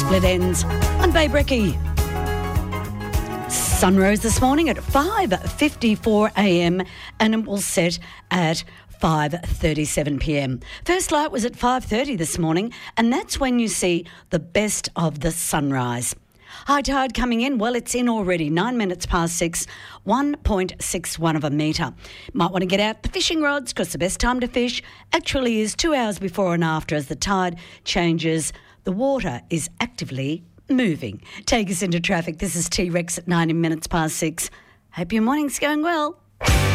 Split Ends on Babe Recce. Sun rose this morning at 5:54 a.m. and it will set at 5:37 p.m. First light was at 5:30 this morning, and that's when you see the best of the sunrise. High tide coming in, well, it's in already, 9 minutes past 6, 1.61 of a metre. Might want to get out the fishing rods because the best time to fish actually is 2 hours before and after as the tide changes. The water is actively moving. Take us into traffic. This is T-Rex at 90 minutes past 6. Hope your morning's going well.